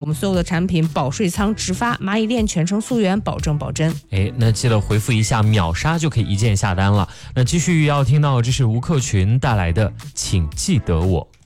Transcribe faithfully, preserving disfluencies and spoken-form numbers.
们所有的产品保税仓直发，蚂蚁链全程溯源，保证保真。 哎，那记得回复一下秒杀就可以一键下单了。那继续要听到这是吴克群带来的，请记得我。